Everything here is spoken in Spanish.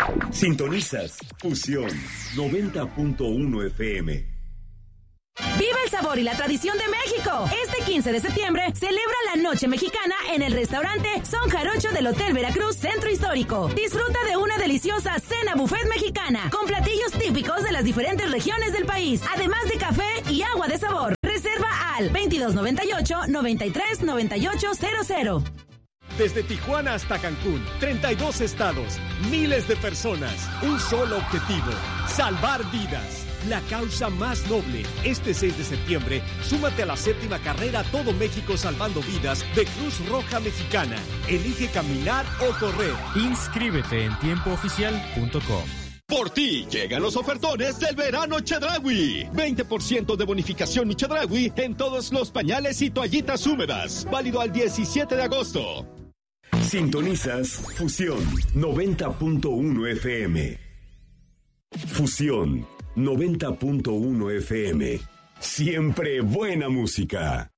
Sintonizas Fusión 90.1 FM. ¡Viva el sabor y la tradición de México! Este 15 de septiembre celebra la Noche Mexicana en el restaurante Son Jarocho del Hotel Veracruz Centro Histórico. Disfruta de una deliciosa cena buffet mexicana con platillos típicos de las diferentes regiones del país, además de café y agua de sabor. Reserva al 2298-939800. Desde Tijuana hasta Cancún, 32 estados, miles de personas, un solo objetivo, salvar vidas. La causa más noble. Este 6 de septiembre, súmate a la 7ª carrera Todo México Salvando Vidas de Cruz Roja Mexicana. Elige caminar o correr. Inscríbete en tiempooficial.com. Por ti llegan los ofertones del verano Chedraui. 20% de bonificación y Chedraui en todos los pañales y toallitas húmedas. Válido al 17 de agosto. Sintonizas Fusión 90.1 FM. Fusión 90.1 FM. Siempre buena música.